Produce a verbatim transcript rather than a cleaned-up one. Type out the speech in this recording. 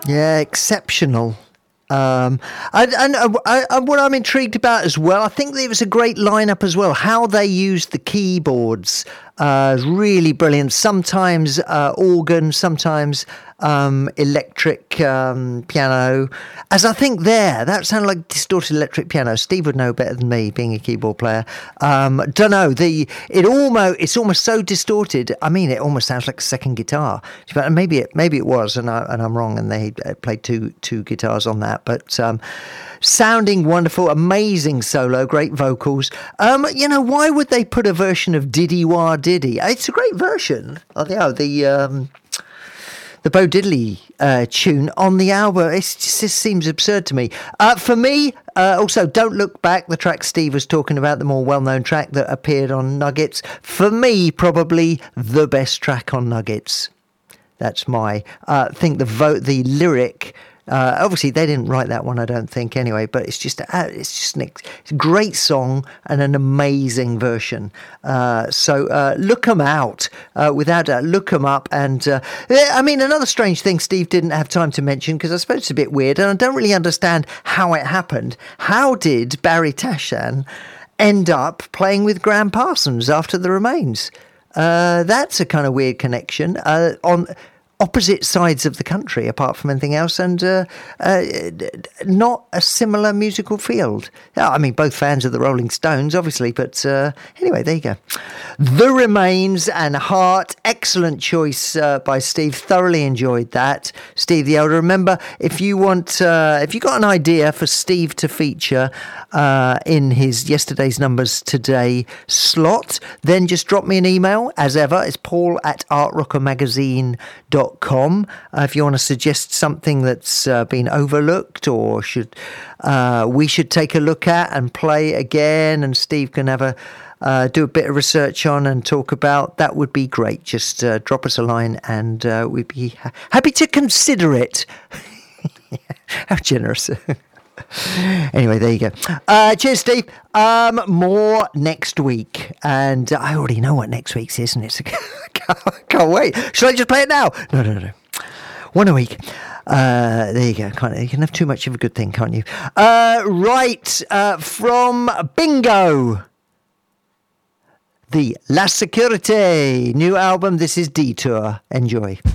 Yeah, exceptional. Um, and, and uh, I, I, what I'm intrigued about as well, I think it was a great lineup as well. How they used the keyboards uh, is really brilliant. Sometimes uh, organ, sometimes um, electric um, piano. As I think there, that sounded like distorted electric piano. Steve would know better than me, being a keyboard player. Um, don't know. The it almost it's almost so distorted. I mean, it almost sounds like a second guitar. But maybe it maybe it was, and I and I'm wrong. And they played two two guitars on that, but. Um, Sounding wonderful, amazing solo, great vocals. Um, you know, why would they put a version of Diddy Wah Diddy? It's a great version. Oh, the oh, the, um, the Bo Diddley uh, tune on the album. It's just, it seems absurd to me. Uh, for me, uh, also, Don't Look Back, the track Steve was talking about, the more well-known track that appeared on Nuggets. For me, probably the best track on Nuggets. That's my uh, think the vote, the lyric. Uh, obviously, they didn't write that one, I don't think, anyway. But it's just, uh, it's just an, it's a great song and an amazing version. Uh, so uh, look 'em out, uh, without doubt. Look 'em up. And uh, I mean, another strange thing Steve didn't have time to mention, because I suppose it's a bit weird, and I don't really understand how it happened. How did Barry Tashan end up playing with Graham Parsons after The Remains? Uh, that's a kind of weird connection. Uh, on opposite sides of the country, apart from anything else, and uh, uh, not a similar musical field. Yeah, I mean, both fans of the Rolling Stones, obviously, but uh, anyway, there you go. The Remains and Heart, excellent choice uh, by Steve. Thoroughly enjoyed that. Steve the Elder. Remember, if you want, uh, if you got an idea for Steve to feature uh, in his Yesterday's Numbers Today slot, then just drop me an email. As ever, it's paul at art rocker magazine dot com. Uh, if you want to suggest something that's uh, been overlooked or should uh, we should take a look at and play again, and Steve can have a uh, do a bit of research on and talk about, that would be great. Just uh, drop us a line and uh, we'd be ha- happy to consider it. How generous. Anyway, there you go. Uh, cheers, Steve. Um, more next week. And uh, I already know what next week's is, and it's I can't, can't wait. Should I just play it now? No, no, no. One a week. Uh, there you go. Can't, you can have too much of a good thing, can't you? Uh, right. Uh, from Bingo. The La Securite new album. This is Detour. Enjoy.